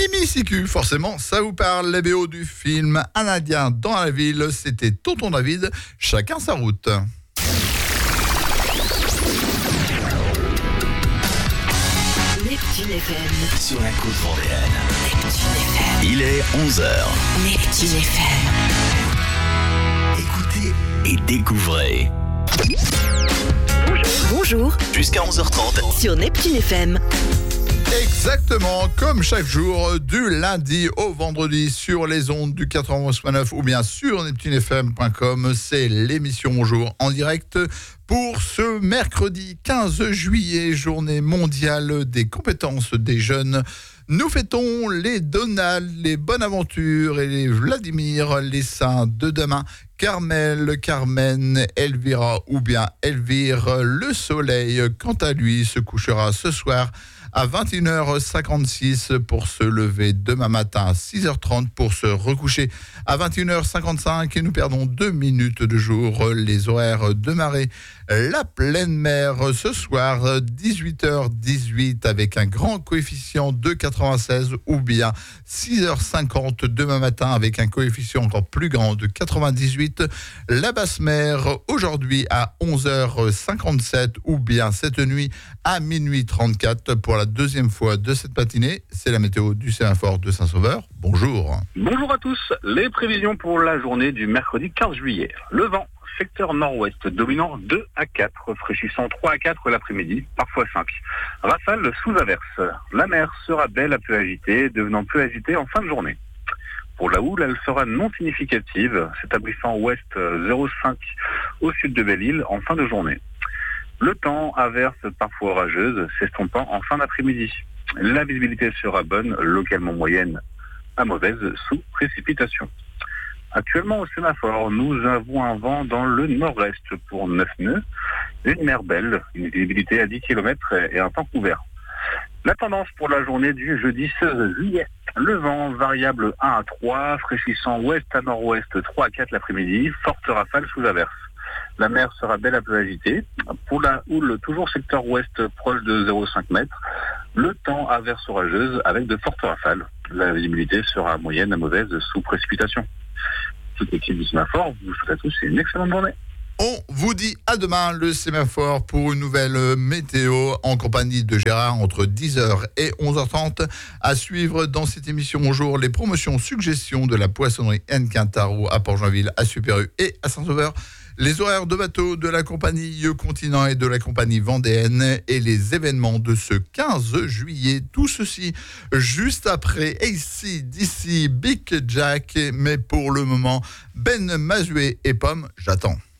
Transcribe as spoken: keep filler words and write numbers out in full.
Mimi Siku, forcément, ça vous parle. Les B O du film Un Indien dans la ville, c'était Tonton David, chacun sa route. Neptune F M. Sur la côte vendéenne. Neptune F M. Il est onze heures. Neptune F M. Écoutez et découvrez. Bonjour. Jusqu'à onze heures trente. Sur Neptune F M. Exactement, comme chaque jour, du lundi au vendredi sur les ondes du quatre-vingt-onze virgule neuf ou bien sur neptune f m point com. C'est l'émission Bonjour en direct pour ce mercredi quinze juillet, journée mondiale des compétences des jeunes. Nous fêtons les Donald, les Bonaventure et les Vladimir, les saints de demain, Carmel, Carmen, Elvira ou bien Elvire. Le soleil, quant à lui, se couchera ce soir à vingt et une heures cinquante-six pour se lever demain matin à six heures trente pour se recoucher à vingt et une heures cinquante-cinq et nous perdons deux minutes de jour. Les horaires de marée, la pleine mer ce soir dix-huit heures dix-huit avec un grand coefficient de quatre-vingt-seize ou bien six heures cinquante demain matin avec un coefficient encore plus grand de quatre-vingt-dix-huit. La basse mer aujourd'hui à onze heures cinquante-sept ou bien cette nuit à minuit trente-quatre pour la deuxième fois de cette matinée. C'est la météo du sémaphore de Saint-Sauveur. Bonjour. Bonjour à tous. Les prévisions pour la journée du mercredi quinze juillet. Le vent, secteur nord-ouest, dominant deux à quatre, fraîchissant trois à quatre l'après-midi, parfois cinq. Rafale sous averse. La mer sera belle à peu agitée, devenant peu agitée en fin de journée. Pour la houle, elle sera non significative, s'établissant ouest zéro virgule cinq au sud de Belle-Île en fin de journée. Le temps, averse parfois orageuse, s'estompant en fin d'après-midi. La visibilité sera bonne, localement moyenne à mauvaise, sous précipitation. Actuellement au sémaphore, nous avons un vent dans le nord-est pour neuf nœuds, une mer belle, une visibilité à dix kilomètres et un temps couvert. La tendance pour la journée du jeudi seize juillet. Le vent variable un à trois, fraîchissant ouest à nord-ouest trois à quatre l'après-midi, forte rafale sous averse. La mer sera belle à peu agitée. Pour la houle, toujours secteur ouest proche de zéro virgule cinq mètres. Le temps averse orageuse avec de fortes rafales. La visibilité sera moyenne à mauvaise sous précipitation. Toute l'équipe du sémaphore vous souhaite à tous une excellente journée. On vous dit à demain le sémaphore pour une nouvelle météo en compagnie de Gérard entre dix heures et onze heures trente. À suivre dans cette émission Bonjour, les promotions suggestions de la poissonnerie N Quintaro à Port-Joinville, à Super-U et à Saint-Sauveur. Les horaires de bateau de la compagnie Continent et de la compagnie Vendéenne et les événements de ce quinze juillet. Tout ceci juste après A C D C, Big Jack. Mais pour le moment, Ben Mazué et Pomme, j'attends.